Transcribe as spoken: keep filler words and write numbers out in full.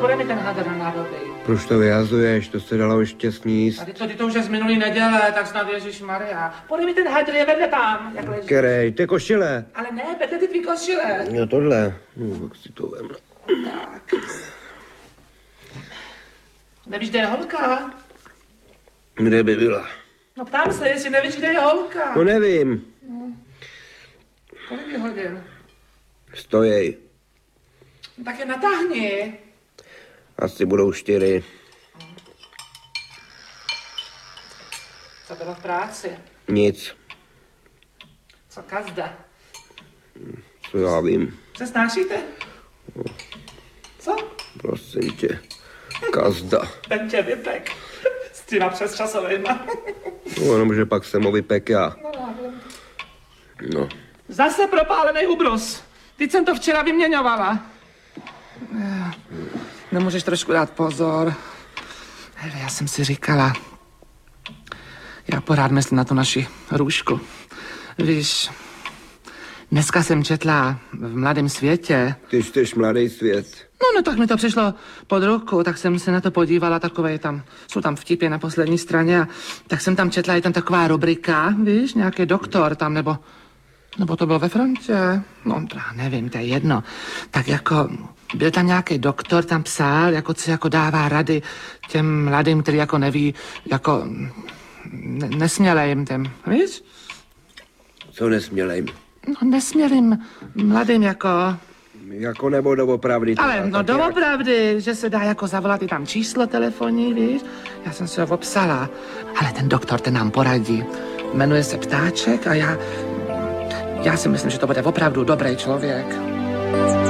bude mi ten hadr na nádoby. Proč to vyhazuješ? To se dalo ještě sníst. A ty to, ty to už je z minulý neděle, tak snad Ježišmarja. Bude mi ten hadr, je vedle tam, jak leží. Kerej, ty košile. Ale ne, vedle ty tvý košile. Jo, tohle. No, tak si to vem. Tak. Nevíš, kde je holka? Kde by byla? No ptám se, jestli nevíš, kde je holka. No nevím. No. Kolik je hodin? Stojej. No, tak je natáhni. Asi budou čtyři. Co bylo v práci? Nic. Co kazda? Co já vím. Se snášíte? Co? Prosím tě. Kazda. Ten tě vypek. S těma přesčasovejma. No, jenom, že pak jsem ho vypek já. No. Zase propálený ubrus. Teď jsem to včera vyměňovala. Nemůžeš trošku dát pozor. Hele, já jsem si říkala, já pořád myslím na tu naši Růžku. Víš, dneska jsem četla v Mladém světě. Ty čteš Mladý svět. No, no, tak mi to přišlo pod ruku, tak jsem se na to podívala, takové tam, jsou tam vtipy na poslední straně a tak jsem tam četla, je tam taková rubrika, víš, nějaký doktor tam, nebo, nebo to bylo ve frontě, no, já nevím, to je jedno. Tak jako, byl tam nějaký doktor, tam psal, jako co jako dává rady těm mladým, který jako neví, jako, ne, nesmělejím těm, víš? Co nesmělejím? No, nesmělým mladým jako... Jako nebo doopravdy. Ale no jak... doopravdy, že se dá jako zavolat i tam číslo telefonní, víš? Já jsem si ho obsala. Ale ten doktor, ten nám poradí. Jmenuje se Ptáček a já... Já si myslím, že to bude opravdu dobrý člověk.